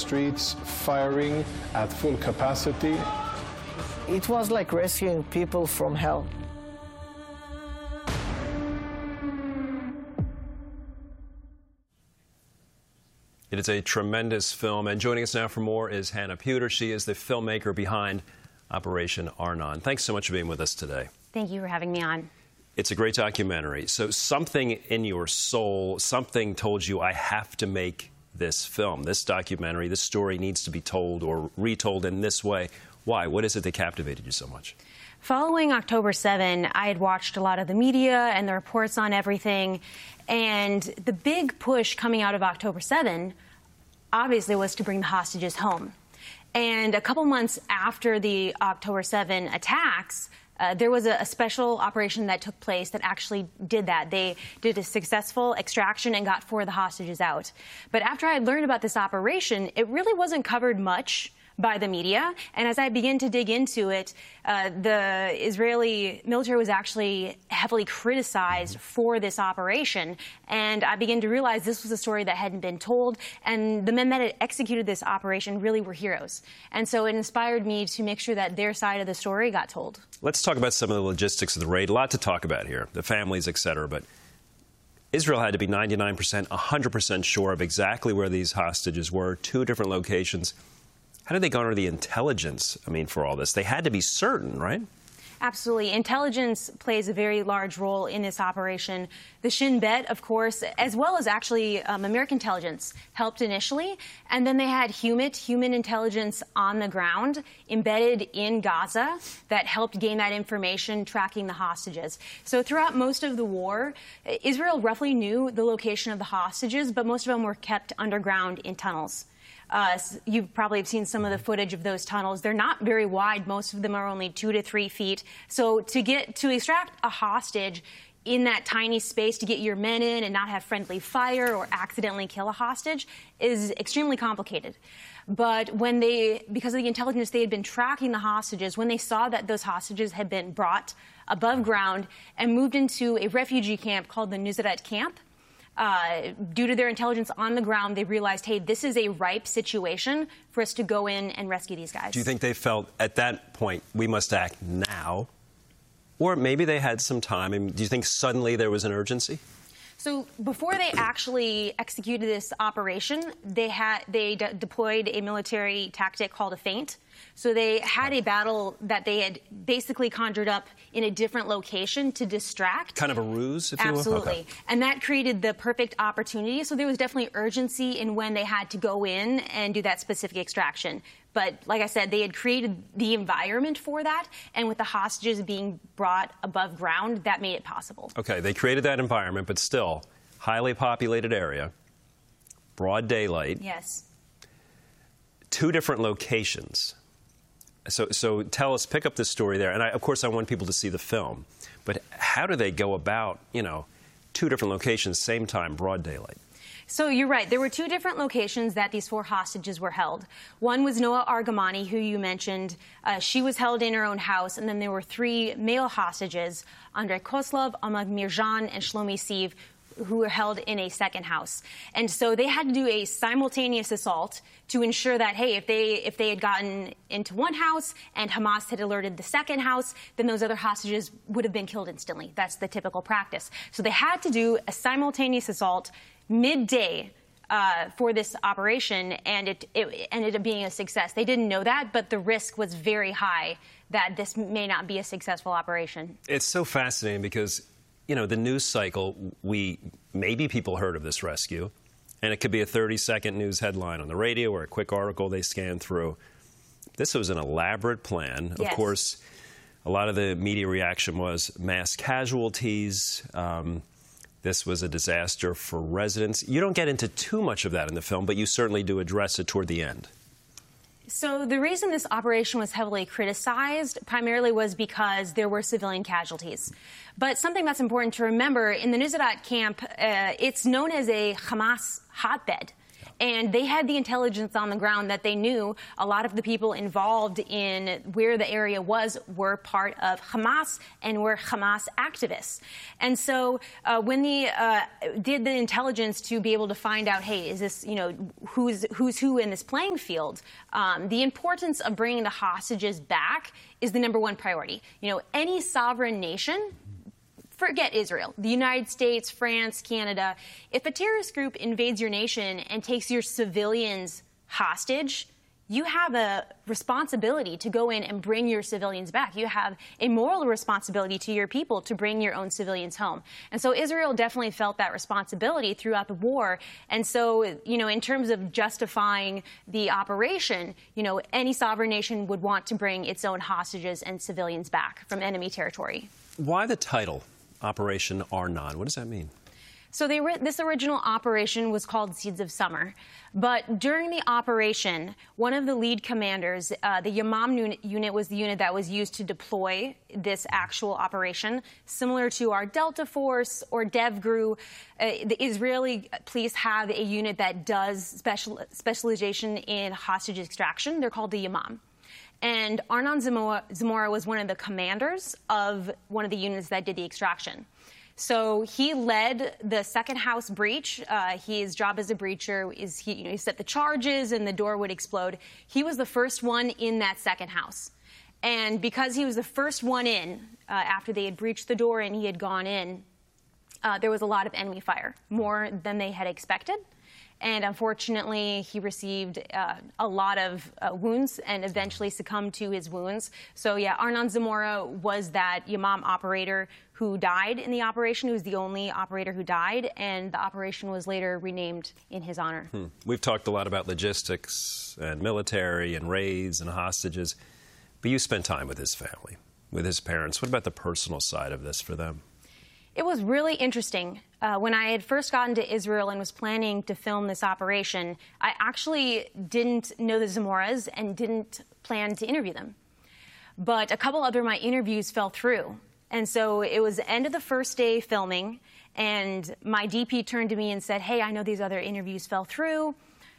streets, firing at full capacity. It was like rescuing people from hell. It is a tremendous film, and joining us now for more is Hannah Puter. She is the filmmaker behind Operation Arnon. Thanks so much for being with us today. Thank you for having me on. It's a great documentary. So something in your soul, something told you, I have to make this film, this documentary, this story needs to be told or retold in this way. Why? What is it that captivated you so much? Following October 7, I had watched a lot of the media and the reports on everything, and the big push coming out of October 7 obviously was to bring the hostages home. And a couple months after the October 7 attacks, there was a special operation that took place that actually did that. They did a successful extraction and got 4 of the hostages out. But after I learned about this operation, it really wasn't covered much by the media. And as I began to dig into it, the Israeli military was actually heavily criticized for this operation. And I began to realize this was a story that hadn't been told. And the men that had executed this operation really were heroes. And so it inspired me to make sure that their side of the story got told. Let's talk about some of the logistics of the raid. A lot to talk about here, the families, et cetera. But Israel had to be 99%, 100% sure of exactly where these hostages were, 2 different locations. How did they garner the intelligence, for all this? They had to be certain, right? Absolutely. Intelligence plays a very large role in this operation. The Shin Bet, of course, as well as actually American intelligence, helped initially. And then they had human intelligence on the ground, embedded in Gaza, that helped gain that information, tracking the hostages. So throughout most of the war, Israel roughly knew the location of the hostages, but most of them were kept underground in tunnels. You probably have seen some of the footage of those tunnels. They're not very wide. Most of them are only 2 to 3 feet. So to extract a hostage in that tiny space, to get your men in and not have friendly fire or accidentally kill a hostage, is extremely complicated. But because of the intelligence they had been tracking the hostages, when they saw that those hostages had been brought above ground and moved into a refugee camp called the Nuseirat camp, due to their intelligence on the ground, they realized, hey, this is a ripe situation for us to go in and rescue these guys. Do you think they felt at that point, we must act now? Or maybe they had some time. Do you think suddenly there was an urgency? So before they actually executed this operation, they deployed a military tactic called a feint. So they had a battle that they had basically conjured up in a different location to distract. Kind of a ruse, if you will? Absolutely. Okay. And that created the perfect opportunity. So there was definitely urgency in when they had to go in and do that specific extraction. But like I said, they had created the environment for that. And with the hostages being brought above ground, that made it possible. Okay, they created that environment, but still, highly populated area, broad daylight. Yes. 2 different locations. So tell us, pick up this story there. And of course, I want people to see the film. But how do they go about, 2 different locations, same time, broad daylight? So you're right. There were 2 different locations that these 4 hostages were held. One was Noa Argamani, who you mentioned. She was held in her own house. And then there were 3 male hostages, Andrei Koslov, Ahmad Mirjan, and Shlomi Siv, who were held in a second house. And so they had to do a simultaneous assault to ensure that, hey, if they had gotten into one house and Hamas had alerted the second house, then those other hostages would have been killed instantly. That's the typical practice. So they had to do a simultaneous assault midday for this operation, and it ended up being a success. They didn't know that, but the risk was very high that this may not be a successful operation. It's so fascinating because the news cycle, maybe people heard of this rescue, and it could be a 30-second news headline on the radio or a quick article they scan through. This was an elaborate plan. Yes. Of course, a lot of the media reaction was mass casualties. This was a disaster for residents. You don't get into too much of that in the film, but you certainly do address it toward the end. So the reason this operation was heavily criticized primarily was because there were civilian casualties. But something that's important to remember, in the Nuseirat camp, it's known as a Hamas hotbed. And they had the intelligence on the ground that they knew a lot of the people involved in where the area was were part of Hamas and were Hamas activists. And so when they did the intelligence to be able to find out, hey, is this, who's who in this playing field, the importance of bringing the hostages back is the #1 priority. Any sovereign nation, forget Israel, the United States, France, Canada, if a terrorist group invades your nation and takes your civilians hostage, you have a responsibility to go in and bring your civilians back. You have a moral responsibility to your people to bring your own civilians home. And so Israel definitely felt that responsibility throughout the war. And so, in terms of justifying the operation, any sovereign nation would want to bring its own hostages and civilians back from enemy territory. Why the title, Operation Arnon? What does that mean? So this original operation was called Seeds of Summer. But during the operation, one of the lead commanders, the Yamam unit was the unit that was used to deploy this actual operation, similar to our Delta Force or DevGru. The Israeli police have a unit that does specialization in hostage extraction. They're called the Yamam. And Arnon Zamora was one of the commanders of one of the units that did the extraction. So he led the second house breach. His job as a breacher is he set the charges and the door would explode. He was the first one in that second house. And because he was the first one in, after they had breached the door and he had gone in, there was a lot of enemy fire, more than they had expected. And unfortunately, he received a lot of wounds and eventually succumbed to his wounds. So, yeah, Arnon Zamora was that Yamam operator who died in the operation. He was the only operator who died, and the operation was later renamed in his honor. We've talked a lot about logistics and military and raids and hostages, but you spent time with his family, with his parents. What about the personal side of this for them? It was really interesting. When I had first gotten to Israel and was planning to film this operation, I actually didn't know the Zamoras and didn't plan to interview them. But a couple other of my interviews fell through. And so it was the end of the first day filming, and my DP turned to me and said, hey, I know these other interviews fell through.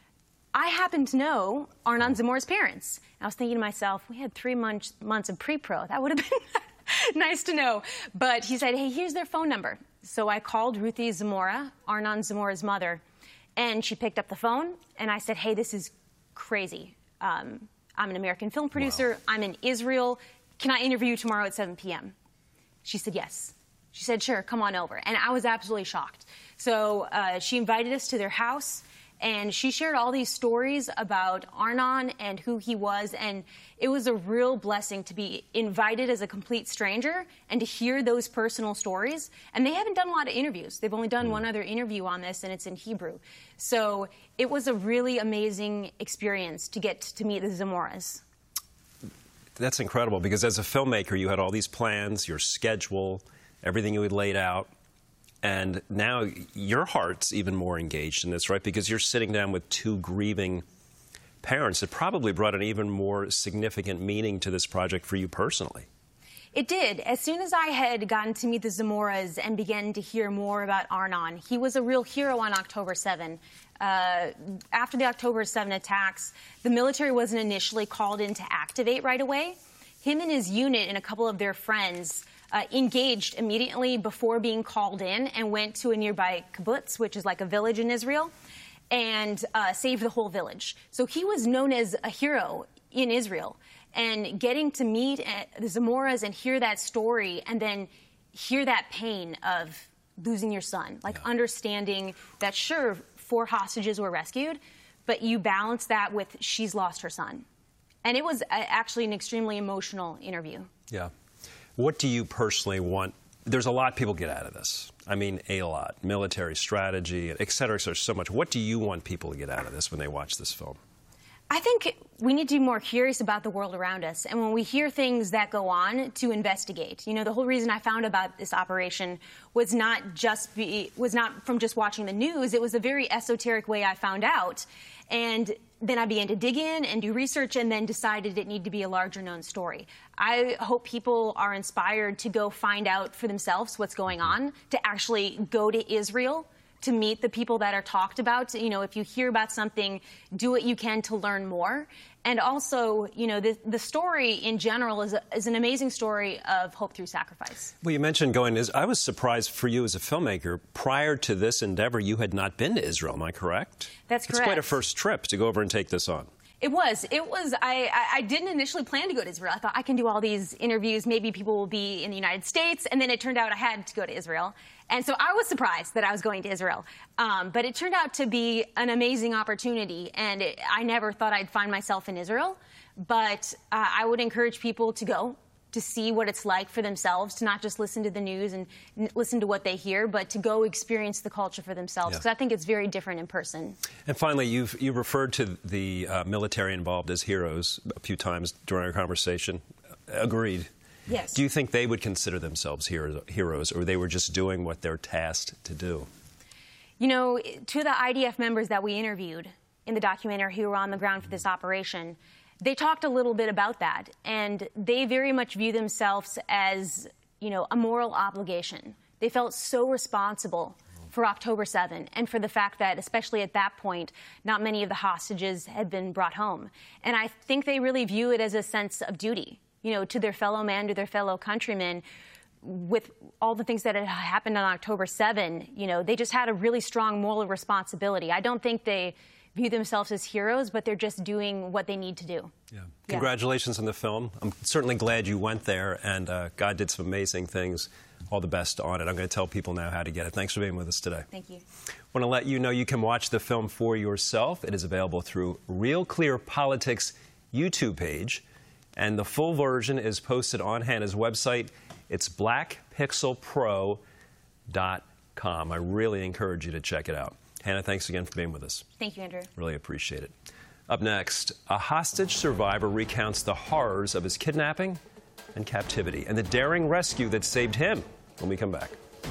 I happen to know Arnon Zamora's parents. And I was thinking to myself, we had 3 months of pre-pro. That would have been nice to know. But he said, hey, here's their phone number. So I called Ruthie Zamora, Arnon Zamora's mother, and she picked up the phone. And I said, hey, this is crazy. I'm an American film producer. Wow. I'm in Israel. Can I interview you tomorrow at 7 p.m.? She said, yes. She said, sure, come on over. And I was absolutely shocked. So she invited us to their house. And she shared all these stories about Arnon and who he was. And it was a real blessing to be invited as a complete stranger and to hear those personal stories. And they haven't done a lot of interviews. They've only done one other interview on this, and it's in Hebrew. So it was a really amazing experience to get to meet the Zamoras. That's incredible, because as a filmmaker, you had all these plans, your schedule, everything you had laid out. And now your heart's even more engaged in this, right? Because you're sitting down with two grieving parents. It probably brought an even more significant meaning to this project for you personally. It did. As soon as I had gotten to meet the Zamoras and began to hear more about Arnon, he was a real hero on October 7. After the October 7 attacks, the military wasn't initially called in to activate right away. Him and his unit and a couple of their friends engaged immediately before being called in and went to a nearby kibbutz, which is like a village in Israel, and saved the whole village. So he was known as a hero in Israel. And getting to meet the Zamoras and hear that story and then hear that pain of losing your son, like understanding that, sure, 4 hostages were rescued, but you balance that with she's lost her son. And it was actually an extremely emotional interview. Yeah. What do you personally want? There's a lot people get out of this. I mean, a lot. Military strategy, et cetera, so much. What do you want people to get out of this when they watch this film? I think we need to be more curious about the world around us. And when we hear things that go on, to investigate. You know, the whole reason I found about this operation was not from just watching the news. It was a very esoteric way I found out. And then I began to dig in and do research and then decided it needed to be a larger known story. I hope people are inspired to go find out for themselves what's going on, to actually go to Israel, to meet the people that are talked about. You know, if you hear about something, do what you can to learn more. And also, you know, the story in general is an amazing story of hope through sacrifice. Well, you mentioned going to, I was surprised for you as a filmmaker. Prior to this endeavor, you had not been to Israel, am I correct? That's correct. It's quite a first trip to go over and take this on. It was. I didn't initially plan to go to Israel. I thought I can do all these interviews. Maybe people will be in the United States. And then it turned out I had to go to Israel. And so I was surprised that I was going to Israel. But it turned out to be an amazing opportunity. And I never thought I'd find myself in Israel. But I would encourage people to go, to see what it's like for themselves, to not just listen to the news and listen to what they hear, but to go experience the culture for themselves, because I think it's very different in person. And finally, you referred to the military involved as heroes a few times during our conversation. Agreed. Yes. Do you think they would consider themselves heroes, or they were just doing what they're tasked to do? You know, to the IDF members that we interviewed in the documentary who were on the ground for this operation, they talked a little bit about that, and they very much view themselves as, you know, a moral obligation. They felt so responsible for October 7 and for the fact that, especially at that point, not many of the hostages had been brought home. And I think they really view it as a sense of duty, you know, to their fellow man, to their fellow countrymen. With all the things that had happened on October 7, you know, they just had a really strong moral responsibility. I don't think they view themselves as heroes, but they're just doing what they need to do. Yeah. Congratulations on the film. I'm certainly glad you went there, and God did some amazing things. All the best on it. I'm going to tell people now how to get it. Thanks for being with us today. Thank you. I want to let you know you can watch the film for yourself. It is available through Real Clear Politics' YouTube page, and the full version is posted on Hannah's website. It's blackpixelpro.com. I really encourage you to check it out. Hannah, thanks again for being with us. Thank you, Andrew. Really appreciate it. Up next, a hostage survivor recounts the horrors of his kidnapping and captivity and the daring rescue that saved him when we come back.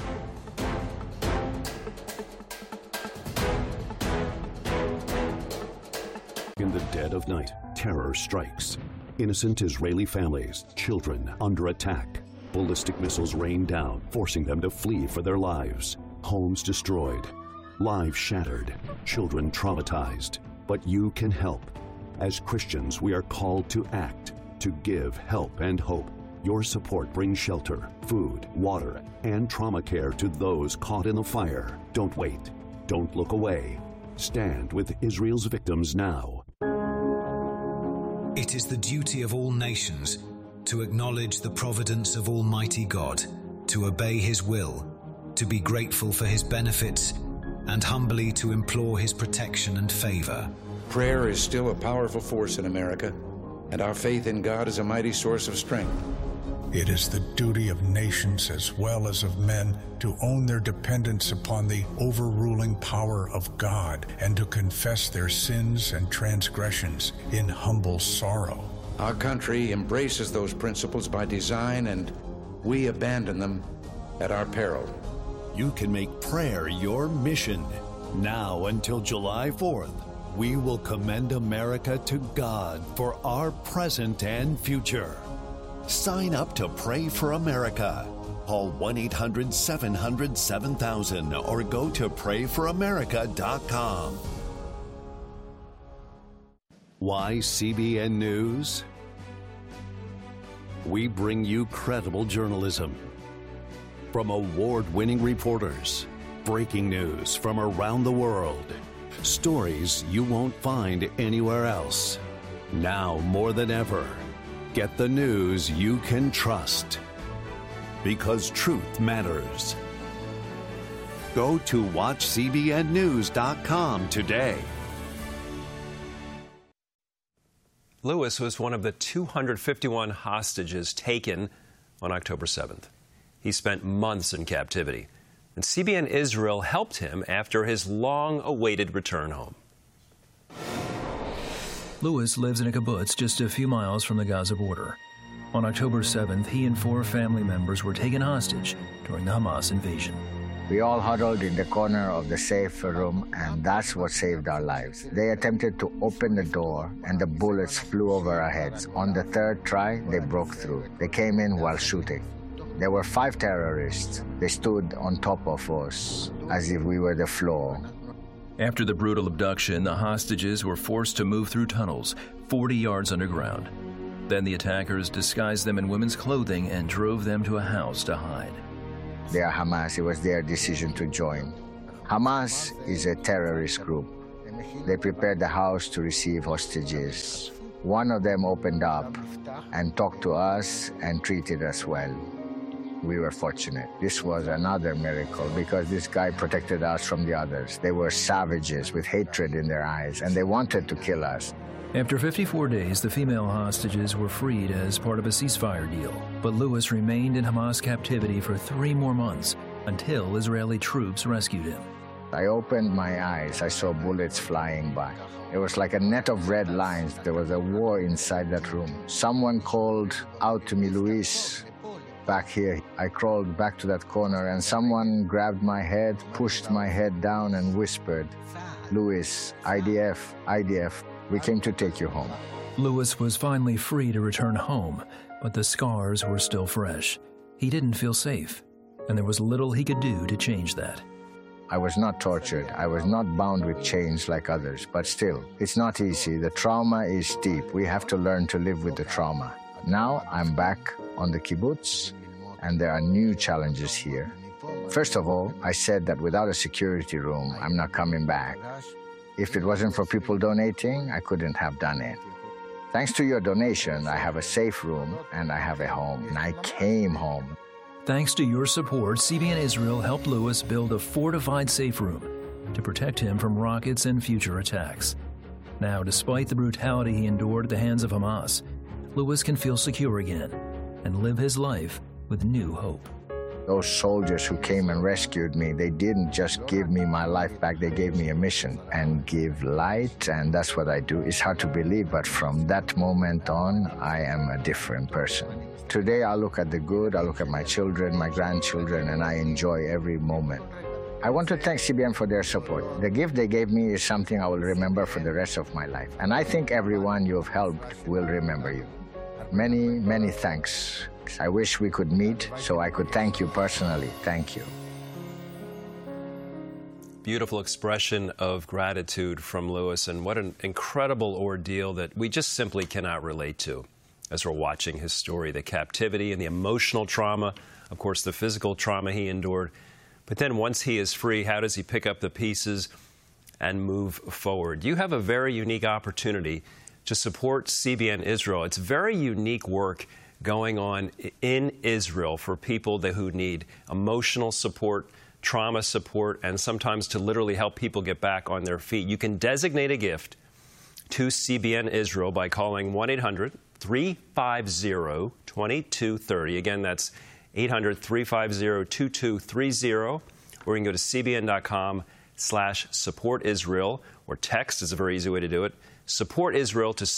In the dead of night, terror strikes. Innocent Israeli families, children under attack. Ballistic missiles rain down, forcing them to flee for their lives. Homes destroyed. Lives shattered, children traumatized. But you can help. As Christians, we are called to act, to give help and hope. Your support brings shelter, food, water, and trauma care to those caught in the fire. Don't wait. Don't look away. Stand with Israel's victims now. It is the duty of all nations to acknowledge the providence of Almighty God, to obey His will, to be grateful for His benefits, and humbly to implore His protection and favor. Prayer is still a powerful force in America, and our faith in God is a mighty source of strength. It is the duty of nations as well as of men to own their dependence upon the overruling power of God and to confess their sins and transgressions in humble sorrow. Our country embraces those principles by design, and we abandon them at our peril. You can make prayer your mission. Now until July 4th, we will commend America to God for our present and future. Sign up to Pray for America. Call 1-800-700-7000 or go to prayforamerica.com. Why CBN News? We bring you credible journalism. From award-winning reporters, breaking news from around the world, stories you won't find anywhere else. Now more than ever, get the news you can trust. Because truth matters. Go to watchcbnnews.com today. Lewis was one of the 251 hostages taken on October 7th. He spent months in captivity, and CBN Israel helped him after his long-awaited return home. Lewis lives in a kibbutz just a few miles from the Gaza border. On October 7th, he and 4 family members were taken hostage during the Hamas invasion. We all huddled in the corner of the safe room, and that's what saved our lives. They attempted to open the door, and the bullets flew over our heads. On the third try, they broke through. They came in while shooting. There were 5 terrorists. They stood on top of us as if we were the floor. After the brutal abduction, the hostages were forced to move through tunnels 40 yards underground. Then the attackers disguised them in women's clothing and drove them to a house to hide. They are Hamas. It was their decision to join. Hamas is a terrorist group. They prepared the house to receive hostages. One of them opened up and talked to us and treated us well. We were fortunate. This was another miracle because this guy protected us from the others. They were savages with hatred in their eyes, and they wanted to kill us. After 54 days, the female hostages were freed as part of a ceasefire deal. But Louis remained in Hamas captivity for 3 more months until Israeli troops rescued him. I opened my eyes. I saw bullets flying by. It was like a net of red lines. There was a war inside that room. Someone called out to me, "Luis, back here." I crawled back to that corner, and someone grabbed my head, pushed my head down, and whispered, "Louis, IDF, IDF, we came to take you home." Louis was finally free to return home, but the scars were still fresh. He didn't feel safe, and there was little he could do to change that. I was not tortured. I was not bound with chains like others, but still, it's not easy. The trauma is deep. We have to learn to live with the trauma. Now I'm back on the kibbutz, and there are new challenges here. First of all, I said that without a security room, I'm not coming back. If it wasn't for people donating, I couldn't have done it. Thanks to your donation, I have a safe room and I have a home, and I came home. Thanks to your support, CBN Israel helped Louis build a fortified safe room to protect him from rockets and future attacks. Now, despite the brutality he endured at the hands of Hamas, Louis can feel secure again and live his life with new hope. Those soldiers who came and rescued me, they didn't just give me my life back, they gave me a mission and give light, and that's what I do. It's hard to believe, but from that moment on, I am a different person. Today, I look at the good, I look at my children, my grandchildren, and I enjoy every moment. I want to thank CBN for their support. The gift they gave me is something I will remember for the rest of my life. And I think everyone you've helped will remember you. Many, many thanks. I wish we could meet so I could thank you personally. Thank you. Beautiful expression of gratitude from Louis, and what an incredible ordeal that we just simply cannot relate to as we're watching his story, the captivity and the emotional trauma, of course, the physical trauma he endured. But then once he is free, how does he pick up the pieces and move forward? You have a very unique opportunity to support CBN Israel. It's very unique work going on in Israel for people who need emotional support, trauma support, and sometimes to literally help people get back on their feet. You can designate a gift to CBN Israel by calling 1-800-350-2230. Again, that's 800-350-2230, or you can go to cbn.com/support Israel, or text is a very easy way to do it. Support Israel to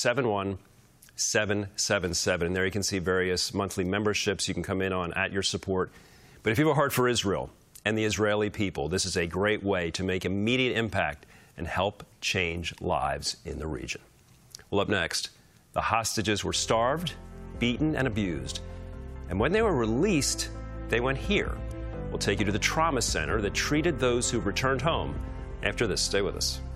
71777. And there you can see various monthly memberships you can come in on at your support. But if you have a heart for Israel and the Israeli people, this is a great way to make immediate impact and help change lives in the region. Well, up next, the hostages were starved, beaten, and abused. And when they were released, they went here. We'll take you to the trauma center that treated those who returned home. After this, stay with us.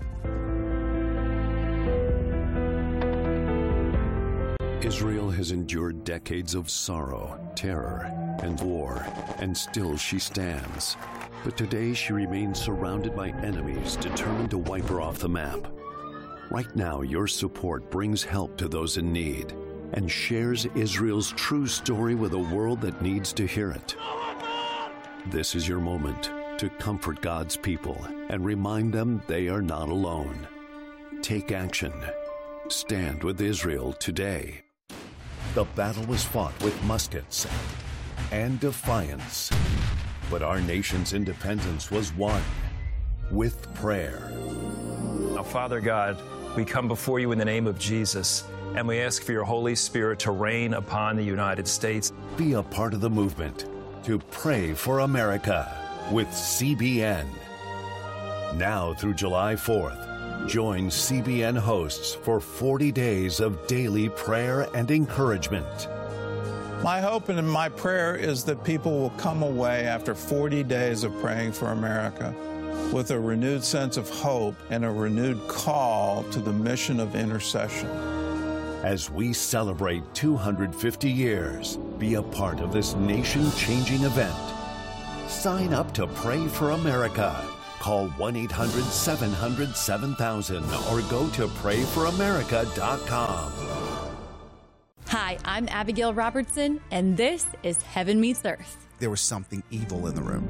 Israel has endured decades of sorrow, terror, and war, and still she stands. But today she remains surrounded by enemies determined to wipe her off the map. Right now, your support brings help to those in need and shares Israel's true story with a world that needs to hear it. This is your moment to comfort God's people and remind them they are not alone. Take action. Stand with Israel today. The battle was fought with muskets and defiance, but our nation's independence was won with prayer. Now, Father God, we come before you in the name of Jesus, and we ask for your Holy Spirit to reign upon the United States. Be a part of the movement to pray for America with CBN. Now through July 4th, join CBN hosts for 40 days of daily prayer and encouragement. My hope and my prayer is that people will come away after 40 days of praying for America with a renewed sense of hope and a renewed call to the mission of intercession. As we celebrate 250 years, be a part of this nation-changing event. Sign up to Pray for America. Call 1-800-700-7000 or go to prayforamerica.com. Hi, I'm Abigail Robertson, and this is Heaven Meets Earth. There was something evil in the room.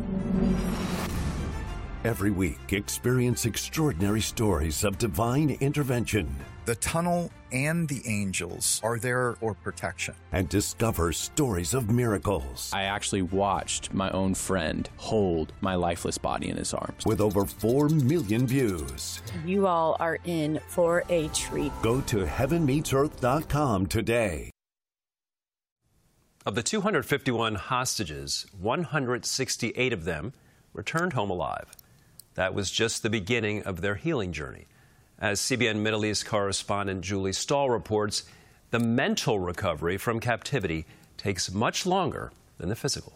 Every week, experience extraordinary stories of divine intervention. The tunnel and the angels are there for protection. And discover stories of miracles. I actually watched my own friend hold my lifeless body in his arms. With over 4 million views. You all are in for a treat. Go to heavenmeetsearth.com today. Of the 251 hostages, 168 of them returned home alive. That was just the beginning of their healing journey. As CBN Middle East correspondent Julie Stahl reports, the mental recovery from captivity takes much longer than the physical.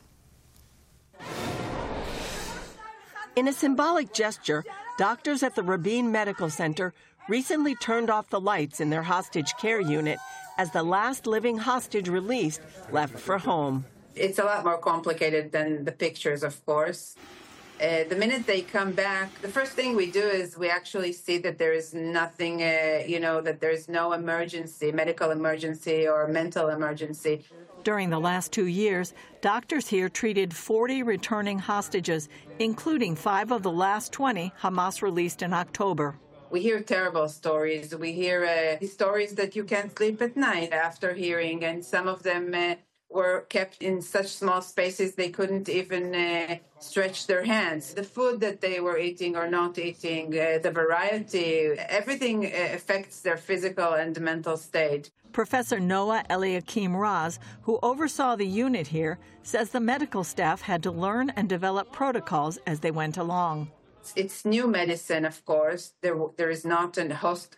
In a symbolic gesture, doctors at the Rabin Medical Center recently turned off the lights in their hostage care unit as the last living hostage released left for home. It's a lot more complicated than the pictures, of course. The minute they come back, the first thing we do is we actually see that there is nothing, that there's no emergency, medical emergency or mental emergency. During the last 2 years, doctors here treated 40 returning hostages, including 5 of the last 20 Hamas released in October. We hear terrible stories. We hear stories that you can't sleep at night after hearing, and some of them were kept in such small spaces they couldn't even stretch their hands. The food that they were eating or not eating, the variety, everything affects their physical and mental state. Professor Noah Eliakim Raz, who oversaw the unit here, says the medical staff had to learn and develop protocols as they went along. It's new medicine, of course. There is not a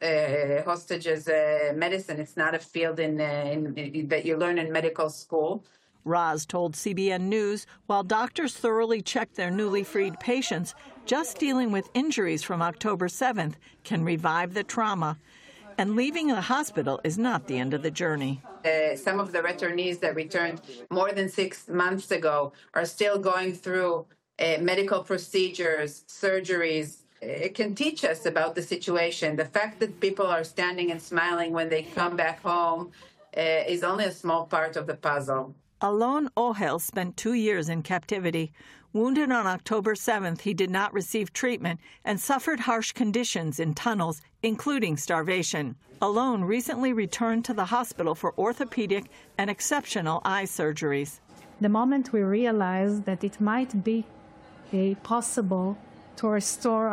hostages medicine. It's not a field that you learn in medical school. Raz told CBN News while doctors thoroughly checked their newly freed patients, just dealing with injuries from October 7th can revive the trauma. And leaving the hospital is not the end of the journey. Some of the returnees that returned more than 6 months ago are still going through medical procedures, surgeries. It can teach us about the situation. The fact that people are standing and smiling when they come back home is only a small part of the puzzle. Alon Ohel spent 2 years in captivity. Wounded on October 7th, he did not receive treatment and suffered harsh conditions in tunnels, including starvation. Alon recently returned to the hospital for orthopedic and exceptional eye surgeries. The moment we realized that it might be possible to restore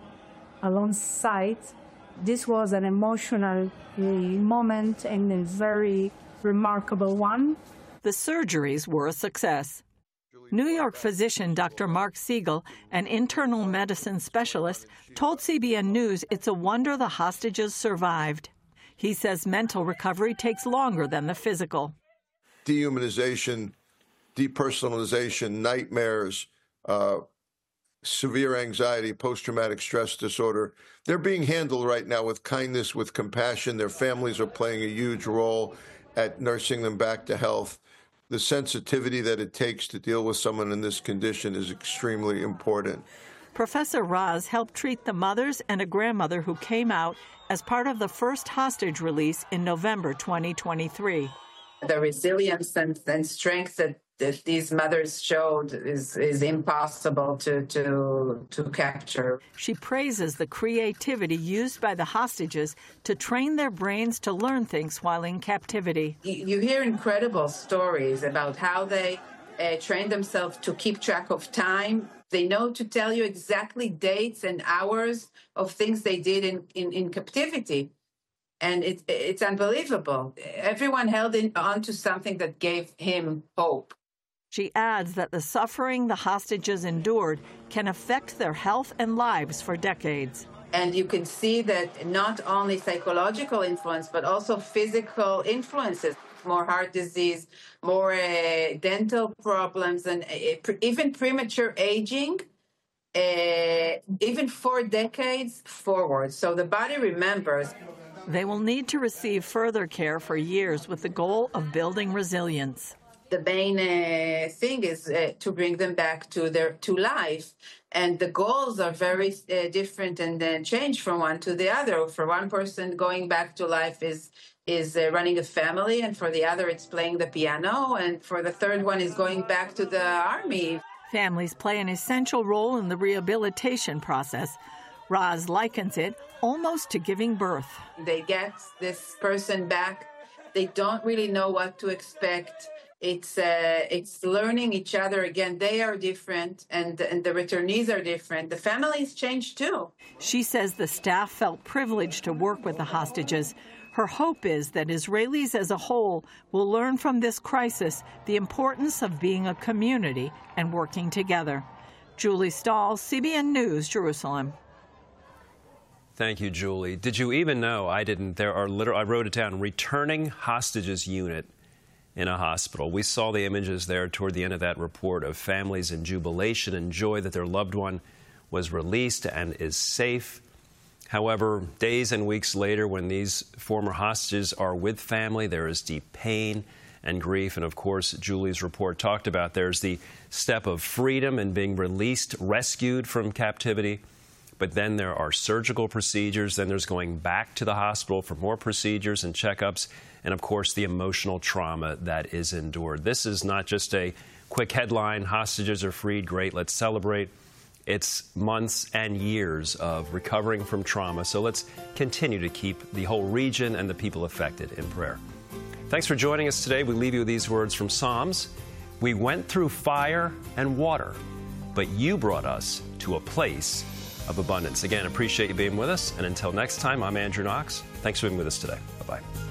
Alon's sight, this was an emotional moment and a very remarkable one. The surgeries were a success. New York physician Dr. Mark Siegel, an internal medicine specialist, told CBN News it's a wonder the hostages survived. He says mental recovery takes longer than the physical. Dehumanization, depersonalization, nightmares, severe anxiety, post-traumatic stress disorder. They're being handled right now with kindness, with compassion. Their families are playing a huge role at nursing them back to health. The sensitivity that it takes to deal with someone in this condition is extremely important. Professor Raz helped treat the mothers and a grandmother who came out as part of the first hostage release in November 2023. The resilience and strength that these mothers showed is impossible to capture. She praises the creativity used by the hostages to train their brains to learn things while in captivity. You hear incredible stories about how they train themselves to keep track of time. They know to tell you exactly dates and hours of things they did in captivity. And it's unbelievable. Everyone held on to something that gave him hope. She adds that the suffering the hostages endured can affect their health and lives for decades. And you can see that not only psychological influence, but also physical influences, more heart disease, more dental problems, and even premature aging, even 4 decades forward. So the body remembers. They will need to receive further care for years with the goal of building resilience. The main thing is to bring them back to life. And the goals are very different and then change from one to the other. For one person, going back to life is running a family, and for the other, it's playing the piano, and for the third one is going back to the army. Families play an essential role in the rehabilitation process. Roz likens it almost to giving birth. They get this person back. They don't really know what to expect. It's learning each other again. They are different, and the returnees are different. The families change too. She says the staff felt privileged to work with the hostages. Her hope is that Israelis as a whole will learn from this crisis the importance of being a community and working together. Julie Stahl, CBN News, Jerusalem. Thank you, Julie. Did you even know? I didn't. I wrote it down. Returning hostages unit in a hospital. We saw the images there toward the end of that report of families in jubilation and joy that their loved one was released and is safe. However, days and weeks later, when these former hostages are with family, there is deep pain and grief. And of course, Julie's report talked about there's the step of freedom and being released, rescued from captivity. But then there are surgical procedures. Then there's going back to the hospital for more procedures and checkups. And of course, the emotional trauma that is endured. This is not just a quick headline, hostages are freed, great, let's celebrate. It's months and years of recovering from trauma. So let's continue to keep the whole region and the people affected in prayer. Thanks for joining us today. We leave you with these words from Psalms. We went through fire and water, but you brought us to a place of abundance. Again, appreciate you being with us. And until next time, I'm Andrew Knox. Thanks for being with us today. Bye-bye.